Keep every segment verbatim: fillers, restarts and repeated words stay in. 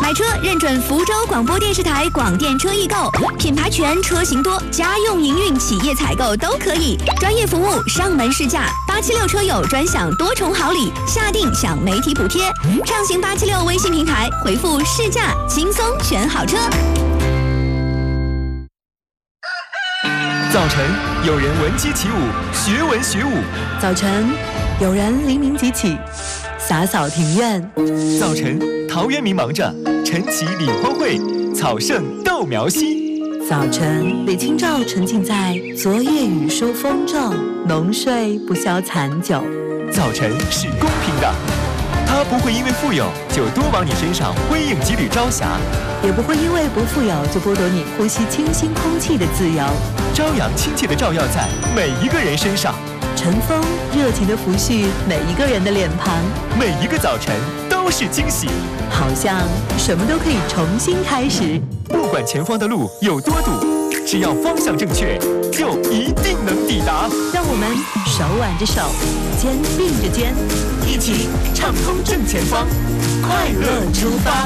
买车认准福州广播电视台广电车易购，品牌全，车型多，家用营运、企业采购都可以，专业服务，上门试驾。八七六车友专享多重好礼，下定享媒体补贴。畅行八七六微信平台回复试驾，轻松选好车。 早晨，有人闻鸡起舞，学文学武； 早晨，有人黎明即起，洒扫庭院； 早晨，陶渊明忙着，晨起理荒秽，草盛豆苗稀； 早晨，李清照沉浸在昨夜雨疏风骤，浓睡不消残酒。 早晨是公平的，它不会因为富有就多往你身上辉映几缕朝霞， 也不会因为不富有就剥夺你呼吸清新空气的自由。 朝阳亲切地照耀在每一个人身上， 晨风热情地拂去每一个人的脸庞， 每一个早晨都是惊喜， 好像什么都可以重新开始。 不管前方的路有多堵，只要方向正确，就一定能抵达。 让我们手挽着手，肩并着肩， 一起畅通正前方，快乐出发。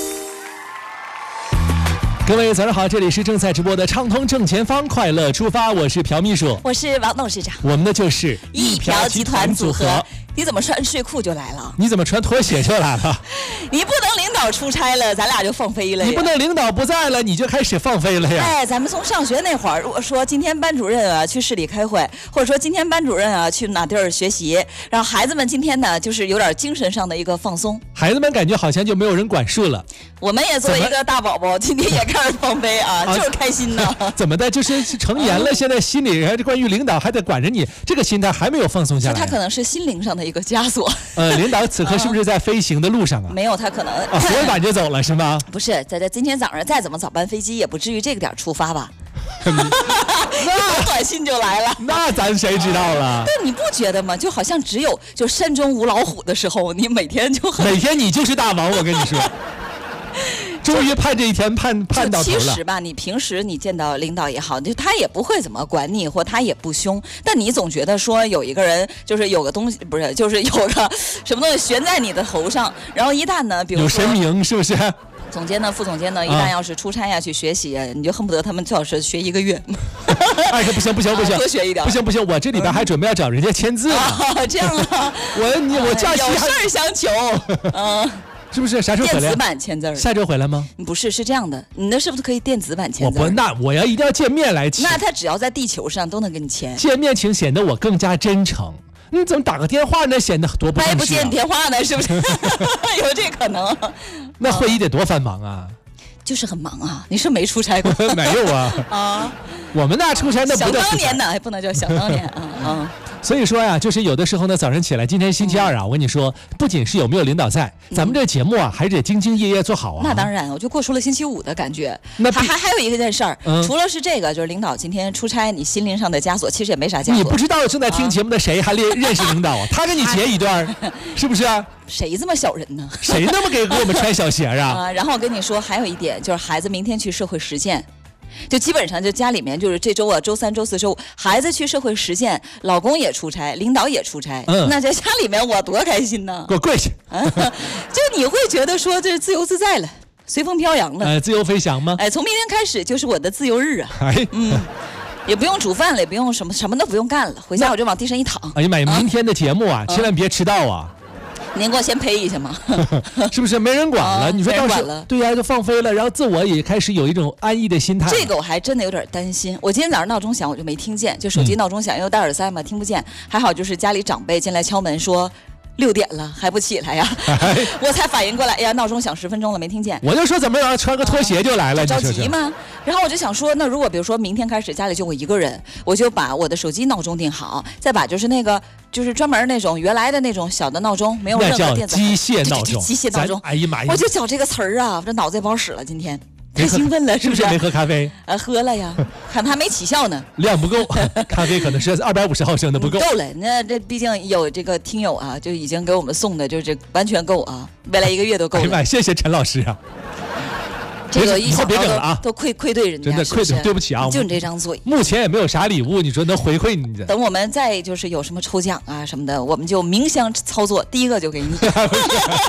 各位早上好，这里是正在直播的畅通正前方，快乐出发，我是朴秘书， 我是王董事长， 我们的就是一朴集团组合。你怎么穿睡裤就来了？ 你怎么穿拖鞋就来了？ 你不能领导出差了，咱俩就放飞了。 你不能领导不在了，你就开始放飞了呀？ 哎，咱们从上学那会儿，如果说今天班主任啊去市里开会，或者说今天班主任啊去哪地儿学习，然后孩子们今天呢就是有点精神上的一个放松， 孩子们感觉好像就没有人管束了。 我们也作为一个大宝宝，今天也开始放飞啊，就是开心呢。 怎么的？就是成年了，现在心里关于领导还得管着你，这个心态还没有放松下来。 他可能是心灵上的一个枷锁。 呃，领导此刻是不是在飞行的路上啊？ 没有，他可能啊，昨晚就走了是吗？ 不是，在在今天早上再怎么早班飞机，也不至于这个点出发吧？ 那短信就来了， 那咱谁知道了？ 但你不觉得吗？就好像只有就山中无老虎的时候，你每天就很每天你就是大王，我跟你说。终于盼这一天盼盼到头了。 其实吧，你平时你见到领导也好，就他也不会怎么管你，或他也不凶，但你总觉得说有一个人就是有个东西，不是就是有个什么东西悬在你的头上，然后一旦呢，比如说有神明是不是？ 总监呢，副总监呢，一旦要是出差呀、啊、去学习，你就恨不得他们最好是学一个月。 哎，不行不行不行， 多学一点。 不行不行，我这里边还准备要找人家签字呢。 啊，这样啊， 我你我假期有事儿相求，嗯。 是不是啥时候回来？ 电子版签字儿， 下周回来吗？ 不是，是这样的，你那是不是可以电子版签字？ 我不，那我要一定要见面来签。 那他只要在地球上都能给你签。 见面请显得我更加真诚。你怎么打个电话呢？显得多不正式、啊。 还不接你电话呢，是不是？有这可能。 那会议得多繁忙啊！ 就是很忙啊！你是没出差过？ 没有啊。 啊， 我们那出差那不想当年呢，还不能叫想当年啊啊。 所以说呀，就是有的时候呢，早上起来，今天星期二啊，我跟你说，不仅是有没有领导在，咱们这节目啊，还得兢兢业业做好啊。 那当然，我就过出了星期五的感觉。 那还还还有一个件事儿、 嗯， 除了是这个，就是领导今天出差，你心灵上的枷锁其实也没啥枷锁。 你不知道正在听节目的谁还认识领导啊？他跟你结一段，是不是啊？ 谁这么小人呢？ 谁那么给给我们穿小鞋啊？ 啊，然后我跟你说，还有一点就是孩子明天去社会实践。就基本上就家里面就是这周啊，周三、周四、周五，孩子去社会实践，老公也出差，领导也出差，嗯，那在家里面我多开心呢！ 给我跪下！ 就你会觉得说这自由自在了，随风飘扬了， 呃，自由飞翔吗？ 哎，从明天开始就是我的自由日啊！哎，嗯，也不用煮饭了，也不用什么什么都不用干了，回家我就往地上一躺。 哎呀妈呀，明天的节目啊， 啊千万别迟到啊！ 您给我先呸一下嘛， 是不是没人管了？ 啊、 你说到时了， 对呀、啊，就放飞了，然后自我也开始有一种安逸的心态。 这个我还真的有点担心。我今天早上闹钟响，我就没听见，就手机闹钟响，因为戴耳塞嘛，听不见。还好就是家里长辈进来敲门说。六点了还不起来呀？哎、我才反应过来，哎呀，闹钟响十分钟了没听见。 我就说怎么着穿个拖鞋就来了， 啊、着急吗？然后我就想说，那如果比如说明天开始家里就我一个人，我就把我的手机闹钟定好，再把就是那个就是专门那种原来的那种小的闹钟，没有任何电子机械闹钟， 机械闹钟。 哎呀妈呀！ 我就讲这个词儿啊，我这脑子也不好使了，今天。太兴奋了，是不是？ 没喝咖啡？ 呃，喝了呀，看他没起效呢， 量不够，咖啡可能是二百五十毫升的不够。 够了，那这毕竟有这个听友啊，就已经给我们送的，就是完全够啊，未来一个月都够了。 哎呀，谢谢陈老师啊。 这个一想别整了啊， 都愧愧对人家， 真的愧对，对不起啊， 就你这张嘴。 目前也没有啥礼物，你说能回馈你的？ 等我们再就是有什么抽奖啊什么的，我们就明箱操作，第一个就给你。